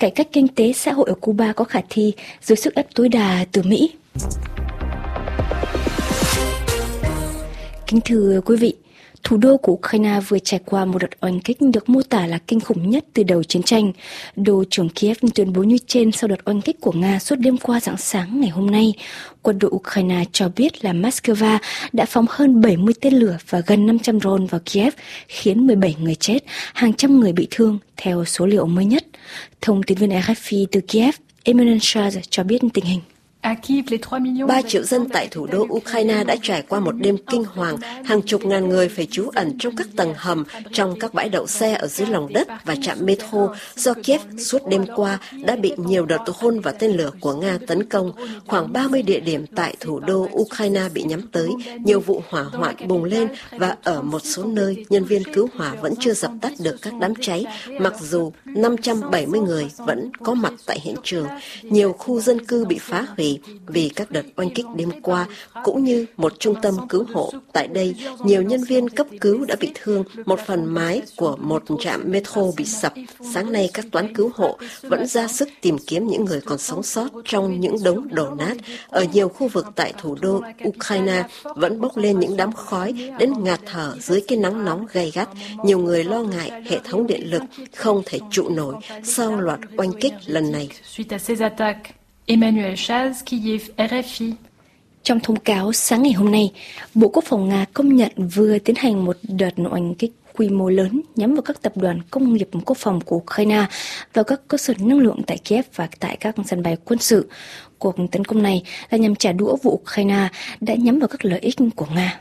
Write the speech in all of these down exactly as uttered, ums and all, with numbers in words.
cải cách kinh tế xã hội ở Cuba có khả thi dưới sức ép tối đa từ Mỹ. Kính thưa quý vị, thủ đô của Ukraine vừa trải qua một đợt oanh kích được mô tả là kinh khủng nhất từ đầu chiến tranh. Đô trưởng Kiev tuyên bố như trên sau đợt oanh kích của Nga suốt đêm qua rạng sáng ngày hôm nay. Quân đội Ukraine cho biết là Moscow đã phóng hơn bảy mươi tên lửa và gần năm trăm drone vào Kiev, khiến mười bảy người chết, hàng trăm người bị thương, theo số liệu mới nhất. Thông tin viên rờ ép pê từ Kiev, Emmanuel Charles cho biết tình hình. Ba triệu dân tại thủ đô Ukraine đã trải qua một đêm kinh hoàng, hàng chục ngàn người phải trú ẩn trong các tầng hầm, trong các bãi đậu xe ở dưới lòng đất và trạm metro do Kiev suốt đêm qua đã bị nhiều đợt drone và tên lửa của Nga tấn công. Khoảng ba mươi địa điểm tại thủ đô Ukraine bị nhắm tới, nhiều vụ hỏa hoạn bùng lên và ở một số nơi nhân viên cứu hỏa vẫn chưa dập tắt được các đám cháy, mặc dù năm trăm bảy mươi người vẫn có mặt tại hiện trường. Nhiều khu dân cư bị phá hủy vì các đợt oanh kích đêm qua, cũng như một trung tâm cứu hộ. Tại đây, nhiều nhân viên cấp cứu đã bị thương, một phần mái của một trạm metro bị sập. Sáng nay, các toán cứu hộ vẫn ra sức tìm kiếm những người còn sống sót trong những đống đổ nát. Ở nhiều khu vực tại thủ đô Ukraine vẫn bốc lên những đám khói đến ngạt thở dưới cái nắng nóng gay gắt. Nhiều người lo ngại hệ thống điện lực không thể trụ nổi sau loạt oanh kích lần này. Emmanuel Charles, Kiev, rờ ép pê. Trong thông cáo sáng ngày hôm nay, Bộ Quốc phòng Nga công nhận vừa tiến hành một đợt oanh kích quy mô lớn nhắm vào các tập đoàn công nghiệp quốc phòng của Ukraine, vào các cơ sở năng lượng tại Kiev và tại các sân bay quân sự. Cuộc tấn công này là nhằm trả đũa vụ Ukraine đã nhắm vào các lợi ích của Nga.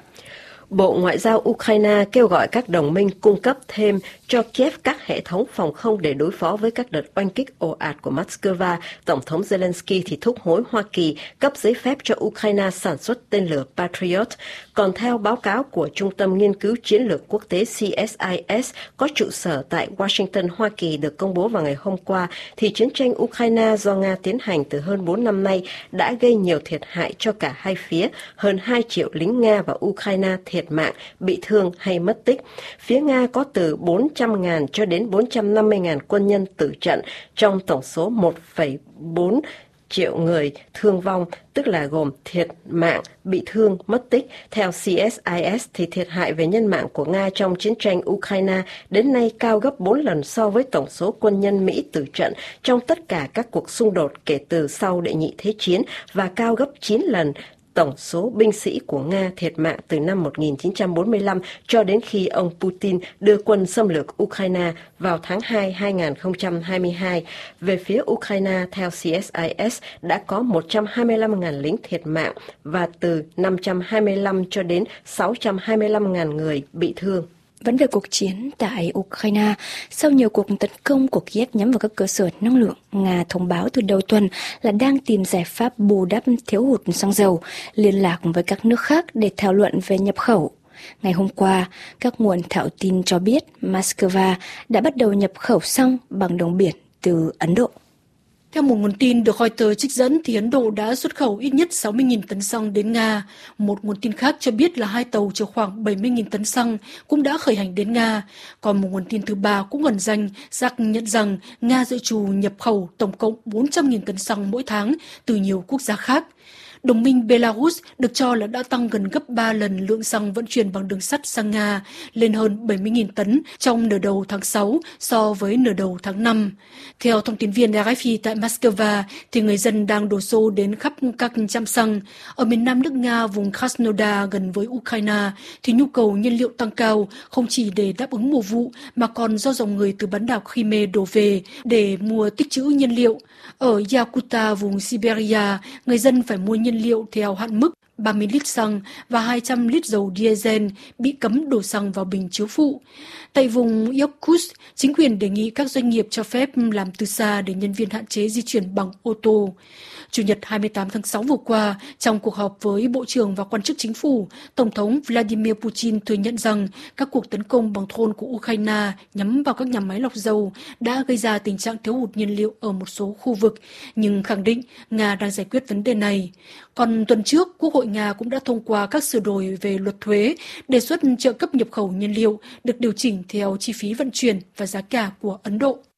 Bộ Ngoại giao Ukraine kêu gọi các đồng minh cung cấp thêm cho Kiev các hệ thống phòng không để đối phó với các đợt oanh kích ồ ạt của Moscow. Tổng thống Zelensky thì thúc hối Hoa Kỳ cấp giấy phép cho Ukraine sản xuất tên lửa Patriot. Còn theo báo cáo của Trung tâm Nghiên cứu Chiến lược Quốc tế C S I S có trụ sở tại Washington, Hoa Kỳ được công bố vào ngày hôm qua, thì chiến tranh Ukraine do Nga tiến hành từ hơn bốn năm nay đã gây nhiều thiệt hại cho cả hai phía. Hơn hai triệu lính Nga và Ukraine thiệt mạng, bị thương hay mất tích. Phía Nga có từ bốn trăm nghìn cho đến bốn trăm năm mươi nghìn quân nhân tử trận trong tổng số một phẩy bốn triệu người thương vong, tức là gồm thiệt mạng, bị thương, mất tích. Theo C S I S thì thiệt hại về nhân mạng của Nga trong chiến tranh Ukraine đến nay cao gấp bốn lần so với tổng số quân nhân Mỹ tử trận trong tất cả các cuộc xung đột kể từ sau Đệ nhị Thế chiến và cao gấp chín lần tổng số binh sĩ của Nga thiệt mạng từ năm một nghìn chín trăm bốn mươi lăm cho đến khi ông Putin đưa quân xâm lược Ukraine vào tháng hai năm hai nghìn không trăm hai mươi hai. Về phía Ukraine, theo C S I S, đã có một trăm hai mươi lăm nghìn lính thiệt mạng và từ năm trăm hai mươi lăm cho đến sáu trăm hai mươi lăm nghìn người bị thương. Vẫn về cuộc chiến tại Ukraine, sau nhiều cuộc tấn công của Kiev nhắm vào các cơ sở năng lượng, Nga thông báo từ đầu tuần là đang tìm giải pháp bù đắp thiếu hụt xăng dầu, liên lạc với các nước khác để thảo luận về nhập khẩu. Ngày hôm qua, các nguồn thạo tin cho biết Moscow đã bắt đầu nhập khẩu xăng bằng đồng biển từ Ấn Độ. Theo một nguồn tin được Reuters trích dẫn, thì Ấn Độ đã xuất khẩu ít nhất sáu mươi nghìn tấn xăng đến Nga. Một nguồn tin khác cho biết là hai tàu chở khoảng bảy mươi nghìn tấn xăng cũng đã khởi hành đến Nga. Còn một nguồn tin thứ ba cũng ẩn danh xác nhận rằng Nga dự trù nhập khẩu tổng cộng bốn trăm nghìn tấn xăng mỗi tháng từ nhiều quốc gia khác. Đồng minh Belarus được cho là đã tăng gần gấp ba lần lượng xăng vận chuyển bằng đường sắt sang Nga, lên hơn bảy mươi nghìn tấn trong nửa đầu tháng sáu so với nửa đầu tháng năm. Theo thông tin viên rờ ép pê tại Moscow, thì người dân đang đổ xô đến khắp các trạm xăng. Ở miền nam nước Nga, vùng Krasnodar gần với Ukraine, thì nhu cầu nhiên liệu tăng cao không chỉ để đáp ứng mùa vụ mà còn do dòng người từ bán đảo Crimea đổ về để mua tích trữ nhiên liệu. Ở Yakutia, vùng Siberia, người dân phải mua nhiên liệu theo hạn mức ba mươi lít xăng và hai trăm lít dầu diesel bị cấm đổ xăng vào bình chứa phụ. Tại vùng Irkutsk, chính quyền đề nghị các doanh nghiệp cho phép làm từ xa để nhân viên hạn chế di chuyển bằng ô tô. Chủ nhật hai mươi tám tháng sáu vừa qua, trong cuộc họp với Bộ trưởng và quan chức chính phủ, Tổng thống Vladimir Putin thừa nhận rằng các cuộc tấn công bằng drone của Ukraine nhắm vào các nhà máy lọc dầu đã gây ra tình trạng thiếu hụt nhiên liệu ở một số khu vực, nhưng khẳng định Nga đang giải quyết vấn đề này. Còn tuần trước, Quốc hội Nga cũng đã thông qua các sửa đổi về luật thuế, đề xuất trợ cấp nhập khẩu nhiên liệu được điều chỉnh theo chi phí vận chuyển và giá cả của Ấn Độ.